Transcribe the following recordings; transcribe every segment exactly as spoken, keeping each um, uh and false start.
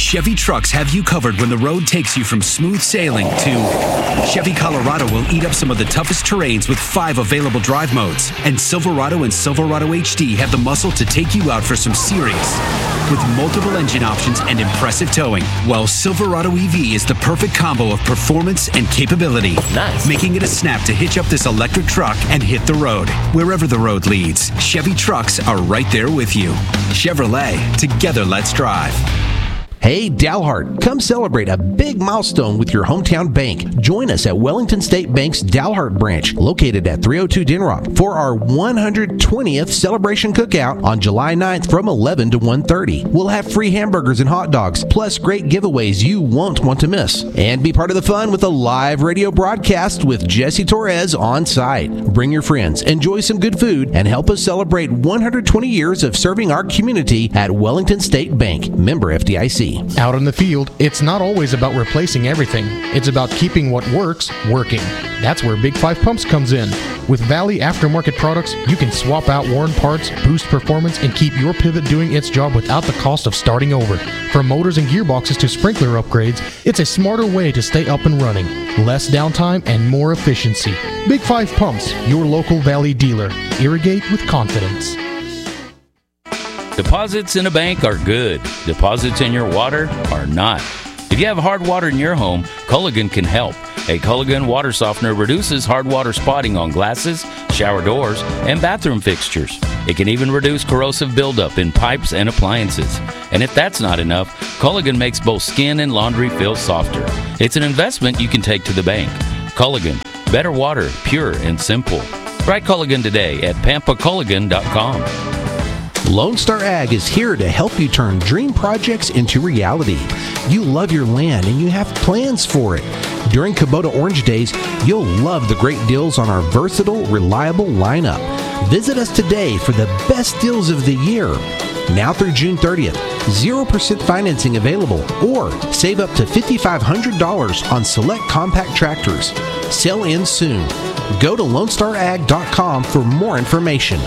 Chevy trucks have you covered when the road takes you from smooth sailing to Chevy Colorado will eat up some of the toughest terrains with five available drive modes. And Silverado and Silverado H D have the muscle to take you out for some serious with multiple engine options and impressive towing. While Silverado E V is the perfect combo of performance and capability. Nice. Making it a snap to hitch up this electric truck and hit the road. Wherever the road leads, Chevy trucks are right there with you. Chevrolet, together let's drive. Hey, Dalhart, come celebrate a big milestone with your hometown bank. Join us at Wellington State Bank's Dalhart branch, located at three oh two Denrock, for our one hundred twentieth celebration cookout on July ninth from eleven to one thirty. We'll have free hamburgers and hot dogs, plus great giveaways you won't want to miss. And be part of the fun with a live radio broadcast with Jesse Torres on site. Bring your friends, enjoy some good food, and help us celebrate one hundred twenty years of serving our community at Wellington State Bank, member F D I C. Out in the field, it's not always about replacing everything. It's about keeping what works, working. That's where Big Five Pumps comes in. With Valley Aftermarket products, you can swap out worn parts, boost performance, and keep your pivot doing its job without the cost of starting over. From motors and gearboxes to sprinkler upgrades, it's a smarter way to stay up and running. Less downtime and more efficiency. Big Five Pumps, your local Valley dealer. Irrigate with confidence. Deposits in a bank are good. Deposits in your water are not. If you have hard water in your home, Culligan can help. A Culligan water softener reduces hard water spotting on glasses, shower doors, and bathroom fixtures. It can even reduce corrosive buildup in pipes and appliances. And if that's not enough, Culligan makes both skin and laundry feel softer. It's an investment you can take to the bank. Culligan, better water, pure and simple. Try Culligan today at pampa culligan dot com. Lone Star Ag is here to help you turn dream projects into reality. You love your land and you have plans for it. During Kubota Orange Days, you'll love the great deals on our versatile, reliable lineup. Visit us today for the best deals of the year. Now through June thirtieth, zero percent financing available, or save up to five thousand five hundred dollars on select compact tractors. Sell in soon. Go to lone star ag dot com for more information.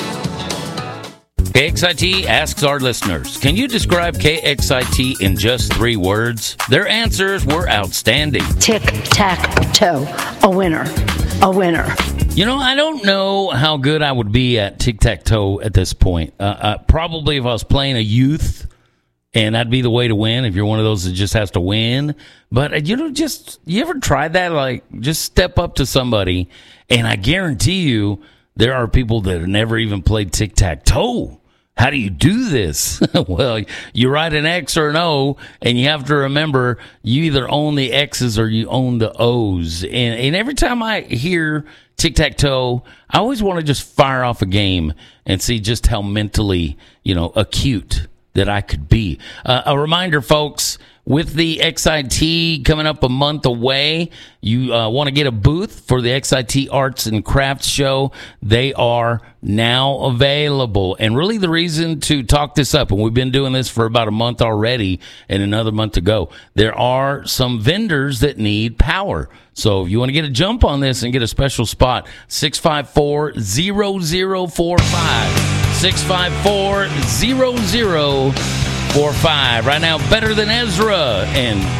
K X I T asks our listeners, can you describe K X I T in just three words? Their answers were outstanding. Tic-tac-toe. A winner. A winner. You know, I don't know how good I would be at tic-tac-toe at this point. Uh, uh, probably if I was playing a youth, and that'd be the way to win if you're one of those that just has to win. But, uh, you know, just, you ever tried that? Like, just step up to somebody, and I guarantee you there are people that have never even played tic-tac-toe. How do you do this? Well, you write an X or an O, and you have to remember you either own the X's or you own the O's. And, and every time I hear tic-tac-toe, I always want to just fire off a game and see just how mentally, you know, acute that I could be. Uh, a reminder, folks, with the X I T coming up a month away, you uh, want to get a booth for the X I T Arts and Crafts Show. They are now available. And really the reason to talk this up, and we've been doing this for about a month already and another month to go, there are some vendors that need power. So if you want to get a jump on this and get a special spot, six five four, zero zero four five. six five four, zero zero four five. Right now, Better Than Ezra and